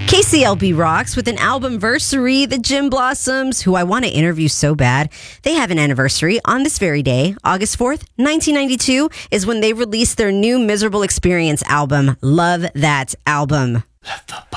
KCLB rocks with an albumversary. The Gin Blossoms, who I want to interview so bad, they have an anniversary on this very day. August 4th, 1992 is when they released their new Miserable Experience album. Love that album. Let the